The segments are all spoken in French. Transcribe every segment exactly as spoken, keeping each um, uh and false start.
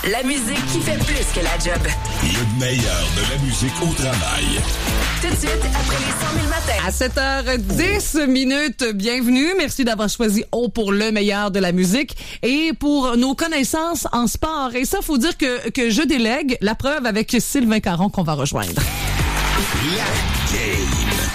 La musique qui fait plus que la job. Le meilleur de la musique au travail. Tout de suite, après les cent mille matins. À sept heures dix minutes, bienvenue. Merci d'avoir choisi O pour le meilleur de la musique et pour nos connaissances en sport. Et ça, faut dire que, que je délègue la preuve avec Sylvain Caron qu'on va rejoindre. La game.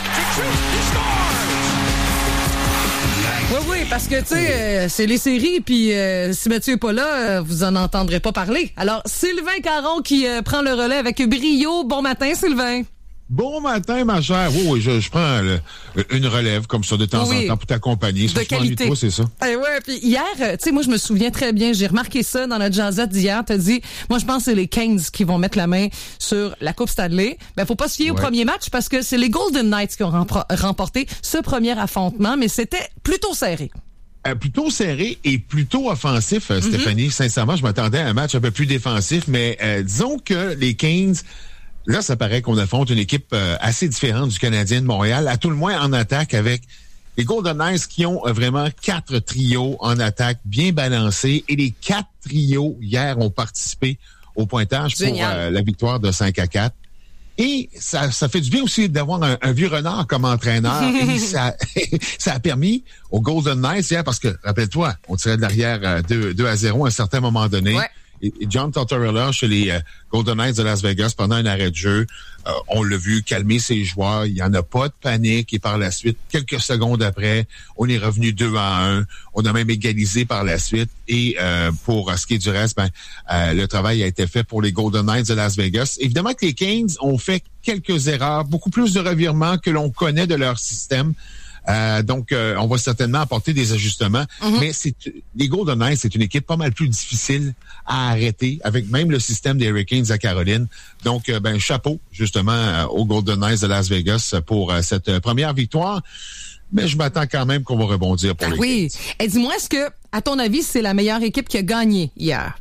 Oui, oui, parce que, tu sais, euh, c'est les séries, puis euh, si Mathieu n'est pas là, euh, vous en entendrez pas parler. Alors, Sylvain Caron qui euh, prend le relais avec brio. Bon matin, Sylvain. Bon matin, ma chère. Oui, oui, je, je prends le, une relève comme ça de temps oui. en temps pour t'accompagner. De qualité. Toi, c'est ça. Eh ouais, puis hier, tu sais, moi, je me souviens très bien, j'ai remarqué ça dans notre jazzette d'hier. T'as dit, moi, je pense que c'est les Kings qui vont mettre la main sur la Coupe Stanley. Ben, faut pas se fier ouais. au premier match parce que c'est les Golden Knights qui ont rempr- remporté ce premier affrontement, mais c'était plutôt serré. Euh, plutôt serré et plutôt offensif, euh, mm-hmm. Stéphanie. Sincèrement, je m'attendais à un match un peu plus défensif, mais euh, disons que les Kings... Là, ça paraît qu'on affronte une équipe euh, assez différente du Canadien de Montréal, à tout le moins en attaque avec les Golden Knights qui ont euh, vraiment quatre trios en attaque bien balancés et les quatre trios hier ont participé au pointage Génial. pour euh, la victoire de cinq à quatre. Et ça, ça fait du bien aussi d'avoir un, un vieux renard comme entraîneur. Et ça, ça a permis aux Golden Knights hier, parce que, rappelle-toi, on tirait de l'arrière euh, deux à zéro à un certain moment donné. Ouais. Et John Tortorella chez les euh, Golden Knights de Las Vegas pendant un arrêt de jeu, euh, on l'a vu calmer ses joueurs. Il n'y en a pas de panique. Et par la suite, quelques secondes après, on est revenu deux à un. On a même égalisé par la suite. Et euh, pour ce qui est du reste, ben, euh, le travail a été fait pour les Golden Knights de Las Vegas. Évidemment que les Kings ont fait quelques erreurs, beaucoup plus de revirements que l'on connaît de leur système. Euh, donc, euh, on va certainement apporter des ajustements. Mm-hmm. Mais c'est les Golden Knights, c'est une équipe pas mal plus difficile à arrêter, avec même le système des Hurricanes à Caroline. Donc, euh, ben chapeau, justement, euh, aux Golden Knights de Las Vegas pour euh, cette euh, première victoire. Mais je m'attends quand même qu'on va rebondir pour ah, les oui. Kings. Et dis-moi, est-ce que, à ton avis, c'est la meilleure équipe qui a gagné hier?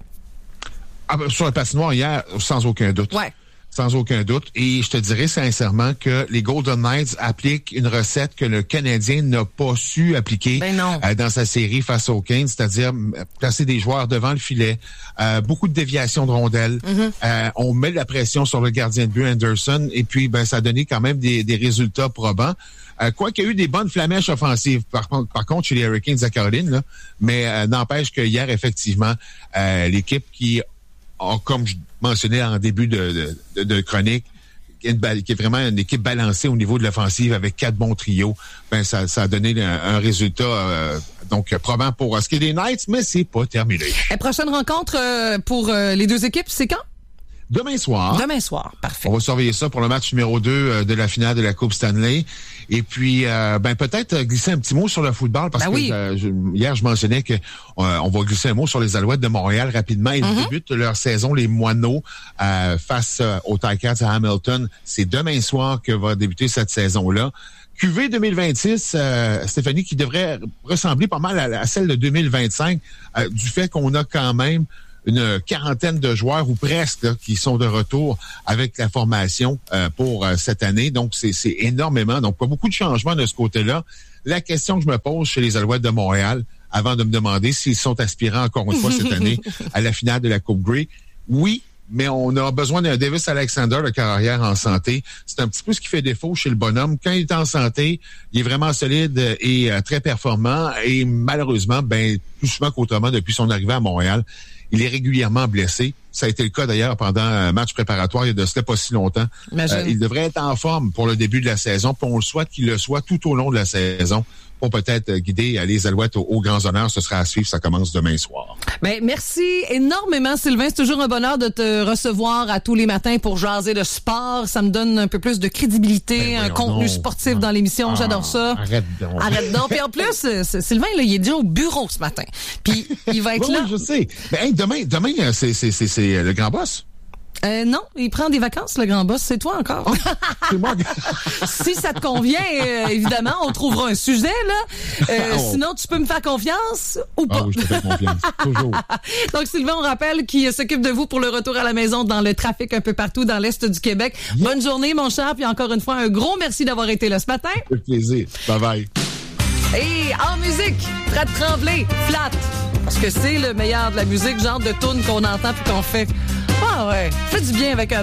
Ah, ben, sur la patinoire hier, sans aucun doute. Ouais. Sans aucun doute. Et je te dirais sincèrement que les Golden Knights appliquent une recette que le Canadien n'a pas su appliquer ben non. Euh, dans sa série face aux Kings, c'est-à-dire placer des joueurs devant le filet, euh, beaucoup de déviations de rondelles. Mm-hmm. Euh, on met de la pression sur le gardien de but Anderson et puis ben ça a donné quand même des, des résultats probants. Euh, quoi qu'il y a eu des bonnes flamèches offensives, par, par contre, chez les Hurricanes à Caroline, là, mais euh, n'empêche que hier, effectivement, euh, l'équipe qui a, comme je mentionnais en début de, de, de chronique, qui est, qui est vraiment une équipe balancée au niveau de l'offensive avec quatre bons trios, ben ça, ça a donné un, un résultat euh, donc probant pour ce qui est des Knights, mais c'est pas terminé. La prochaine rencontre euh, pour euh, les deux équipes, c'est quand? Demain soir. Demain soir, parfait. On va surveiller ça pour le match numéro deux euh, de la finale de la Coupe Stanley. Et puis, euh, ben peut-être glisser un petit mot sur le football parce ben que oui. euh, je, hier, je mentionnais que euh, on va glisser un mot sur les Alouettes de Montréal rapidement. Ils mm-hmm. débutent leur saison, les Moineaux, euh, face euh, aux Ticats à Hamilton. C'est demain soir que va débuter cette saison-là. Q V deux mille vingt-six, euh, Stéphanie, qui devrait ressembler pas mal à, à celle de deux mille vingt-cinq, euh, du fait qu'on a quand même une quarantaine de joueurs ou presque là, qui sont de retour avec la formation euh, pour euh, cette année. Donc, c'est, c'est énormément. Donc, pas beaucoup de changements de ce côté-là. La question que je me pose chez les Alouettes de Montréal, avant de me demander s'ils sont aspirants encore une fois cette année à la finale de la Coupe Grey, oui, mais on a besoin d'un Davis Alexander de carrière en santé. C'est un petit peu ce qui fait défaut chez le bonhomme. Quand il est en santé, il est vraiment solide et euh, très performant. Et malheureusement, ben plus souvent qu'autrement, depuis son arrivée à Montréal, il est régulièrement blessé. Ça a été le cas d'ailleurs pendant un match préparatoire il y a de cela pas si longtemps. Euh, il devrait être en forme pour le début de la saison, puis on le souhaite qu'il le soit tout au long de la saison pour peut-être guider les Alouettes aux, aux grands honneurs. Ce sera à suivre, ça commence demain soir. Ben, merci énormément, Sylvain. C'est toujours un bonheur de te recevoir à tous les matins pour jaser de sport. Ça me donne un peu plus de crédibilité, ben, un contenu donc. sportif dans l'émission. Ah, J'adore ça. Arrête donc. Arrête donc. Puis en plus, Sylvain, là, il est déjà au bureau ce matin. Puis il va être oui, là. Oui, je sais. Ben, hey, demain, demain, c'est, c'est, c'est, c'est le grand boss. Euh, non, il prend des vacances, le grand boss. C'est toi encore. Oh, c'est moi. Si ça te convient, euh, évidemment, on trouvera un sujet, là. Euh, oh. Sinon, tu peux me faire confiance ou pas? Ah oui, je te fais confiance. Toujours. Donc, Sylvain, on rappelle qu'il s'occupe de vous pour le retour à la maison dans le trafic un peu partout dans l'Est du Québec. Yeah. Bonne journée, mon cher. Puis encore une fois, un gros merci d'avoir été là ce matin. Avec plaisir. Bye bye. Et en musique, Fred Tremblay, Flat. Parce que c'est le meilleur de la musique, genre de tune qu'on entend puis qu'on fait. Ah ouais, fait du bien avec un